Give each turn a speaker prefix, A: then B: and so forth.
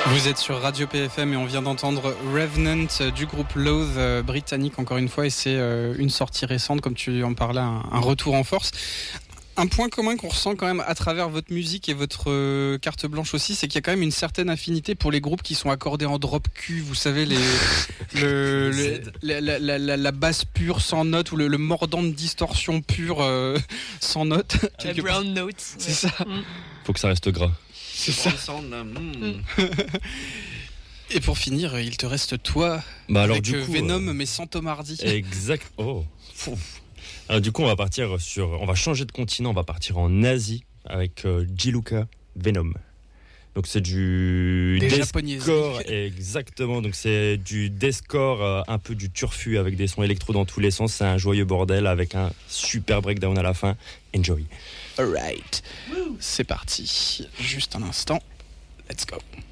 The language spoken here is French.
A: Vous êtes sur Radio PFM et on vient d'entendre Revenant du groupe Loathe britannique encore une fois, et c'est une sortie récente, comme tu en parlais, un retour en force. Un point commun qu'on ressent quand même à travers votre musique et votre carte blanche aussi, c'est qu'il y a quand même une certaine affinité pour les groupes qui sont accordés en drop Q, vous savez, la basse pure sans notes, ou le mordant de distorsion pure sans notes.
B: La brown note.
A: C'est ça.
C: Faut que ça reste gras.
A: C'est ça. Et pour finir, il te reste toi,
C: alors,
A: avec
C: du coup,
A: Venom, mais sans Tom Hardy.
C: Exact. Oh. Alors du coup, on va changer de continent, on va partir en Asie avec Gianluca Venom. Donc c'est du deathcore, exactement. Donc c'est du deathcore, un peu du turfu avec des sons électro dans tous les sens. C'est un joyeux bordel avec un super breakdown à la fin. Enjoy.
A: Alright, c'est parti. Juste un instant. Let's go.